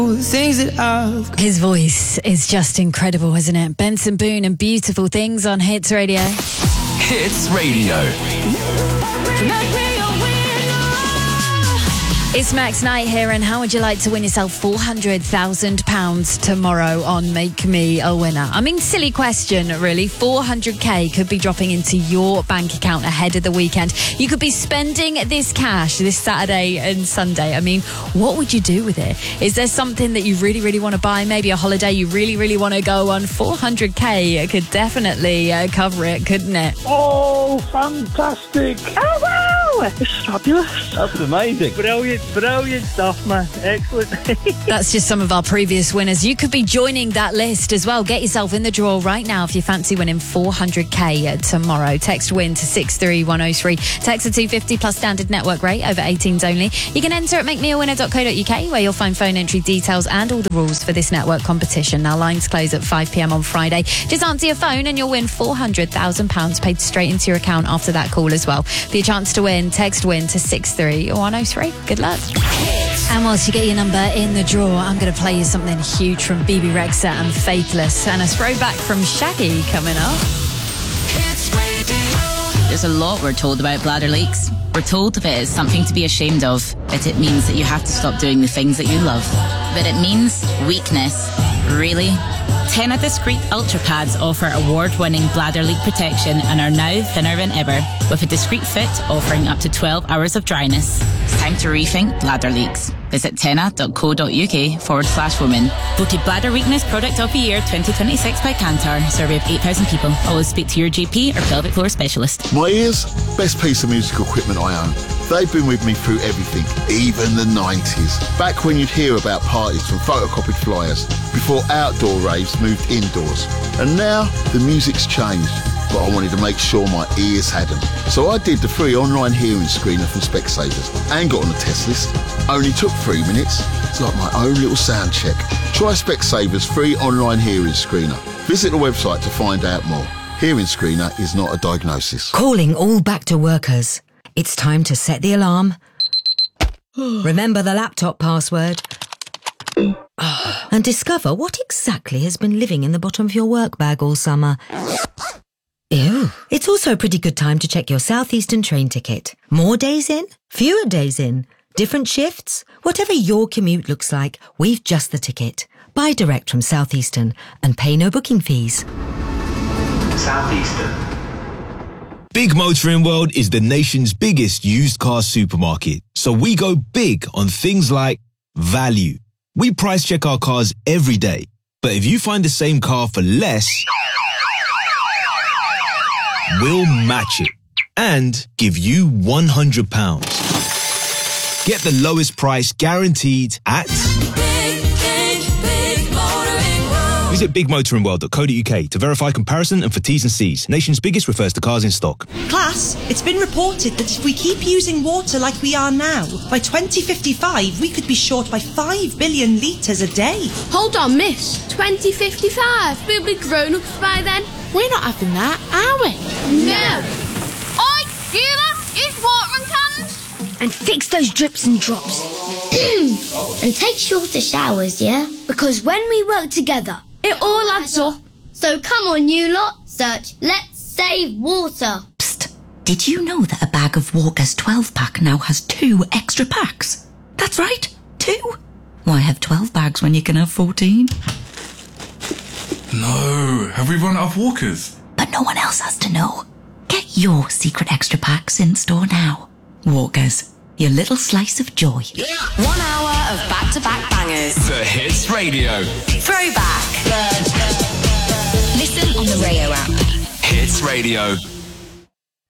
His voice is just incredible, isn't it? Benson Boone and Beautiful Things on Hits Radio. Hits Radio. It's Max Knight here, and how would you like to win yourself £400,000 tomorrow on Make Me a Winner? I mean, silly question, really. 400k could be dropping into your bank account ahead of the weekend. You could be spending this cash this Saturday and Sunday. I mean, what would you do with it? Is there something that you really, really want to buy? Maybe a holiday you really, really want to go on? 400k could definitely cover it, couldn't it? Oh, fantastic. Oh, wow. It's fabulous. That's amazing. Brilliant stuff, man. Excellent. That's just some of our previous winners. You could be joining that list as well. Get yourself in the draw right now if you fancy winning 400k tomorrow. Text WIN to 63103. Text to 250 plus standard network rate, over 18s only. You can enter at makemeawinner.co.uk, where you'll find phone entry details and all the rules for this network competition. Now, lines close at 5 p.m. on Friday. Just answer your phone and you'll win £400,000 paid straight into your account after that call as well. For your chance to win, text WIN to 63103. Good luck. And whilst you get your number in the draw, I'm going to play you something huge from BB Rexa and Faithless, and a throwback from Shaggy coming up. There's a lot we're told about bladder leaks. We're told of it as something to be ashamed of, that it means that you have to stop doing the things that you love. But it means weakness. Really? Tena Discreet Ultra Pads offer award-winning bladder leak protection and are now thinner than ever, with a discreet fit offering up to 12 hours of dryness. It's time to rethink bladder leaks. Visit tena.co.uk/women. Voted Bladder Weakness Product of the Year 2026 by Kantar. Survey of 8,000 people. Always speak to your GP or pelvic floor specialist. My ears, best piece of musical equipment I own. They've been with me through everything, even the 90s. Back when you'd hear about parties from photocopied flyers, before outdoor raves moved indoors. And now, the music's changed, but I wanted to make sure my ears had them. So I did the free online hearing screener from Specsavers and got on the test list. Only took 3 minutes. It's like my own little sound check. Try Specsavers free online hearing screener. Visit the website to find out more. Hearing screener is not a diagnosis. Calling all back to workers. It's time to set the alarm. Remember the laptop password. And discover what exactly has been living in the bottom of your work bag all summer. Ew. It's also a pretty good time to check your Southeastern train ticket. More days in, fewer days in, different shifts. Whatever your commute looks like, we've just the ticket. Buy direct from Southeastern and pay no booking fees. Southeastern. Big Motoring World is the nation's biggest used car supermarket. So we go big on things like value. We price check our cars every day. But if you find the same car for less, we'll match it and give you £100. Get the lowest price guaranteed at Visit bigmotoringworld.co.uk to verify comparison and for T's and C's. Nation's biggest refers to cars in stock. Class, it's been reported that if we keep using water like we are now, by 2055 we could be short by 5 billion litres a day. Hold on, miss. 2055? We'll be grown-ups by then. We're not having that, are we? No. Oi, you lot, use watering cans. And fix those drips and drops. And take shorter showers, yeah? Because when we work together, it all adds up. So come on, you lot, search Let's Save Water. Psst. Did you know that a bag of Walker's 12-pack now has 2 extra packs? That's right, 2. Why have 12 bags when you can have 14? No, have we run out of Walkers? But no one else has to know. Get your secret extra packs in store now. Walkers, your little slice of joy. Yeah. 1 hour of back-to-back bangers. The Hits Radio. Throwback. Listen on the Radio app. Hits Radio.